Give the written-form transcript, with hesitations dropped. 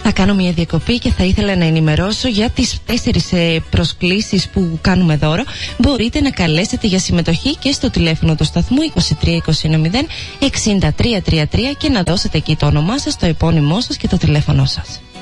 Θα κάνω μια διακοπή και θα ήθελα να ενημερώσω για τις 4 προσκλήσεις που κάνουμε δώρο. Μπορείτε να καλέσετε για συμμετοχή και στο τηλέφωνο του σταθμού 2320 6333 και να δώσετε εκεί το όνομά σας, το επώνυμό σας και το τηλέφωνό σας.